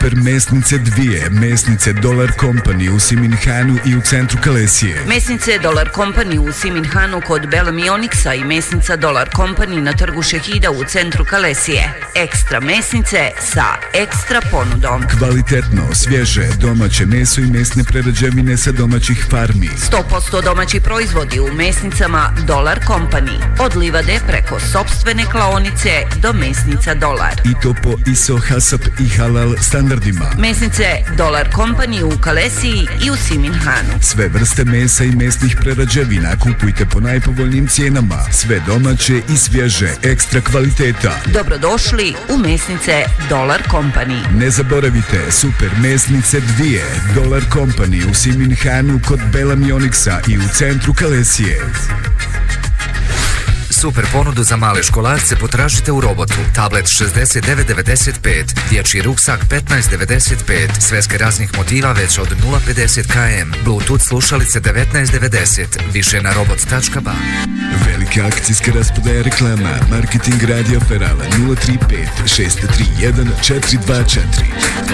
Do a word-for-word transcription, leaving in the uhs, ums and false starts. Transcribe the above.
Super mesnice dvije, mesnice Dolar Company u Siminhanu i u centru Kalesije. Mesnice Dolar Company u Siminhanu kod Bellamy Onyxa i mesnica Dolar Company na trgu Šehida u centru Kalesije. Ekstra mesnice sa ekstra ponudom. Kvalitetno, svježe, domaće meso i mesne prerađevine sa domaćih farmi. sto posto domaći proizvodi u mesnicama Dolar Company. Od livade preko sopstvene klaonice do mesnica Dolar. I to po I S O, HASAP i halal standardima. Mesnice Dolar Company u Kalesiji i u Siminhanu. Sve vrste mesa i mesnih prerađevina kupujte po najpovoljnijim cijenama. Sve domaće i svježe, ekstra kvaliteta. Dobrodošli u mesnice Dolar Company. Ne zaboravite, super mesnice dvije, Dolar Company u Siminhanu kod Bellamy Onyxa i u centru Kalesije. Super ponudu za male školarce potražite u Robotu. Tablet šezdeset devet devedeset pet, dječji ruksak petnaest devedeset pet, sveske raznih motiva već od nula zarez pedeset kilometara, Bluetooth slušalice devetnaest devedeset, više na robot tačka ba. Velika akcijska rasprodaja reklama, marketing Radio Ferala nula tri pet šest tri jedan četiri dva četiri.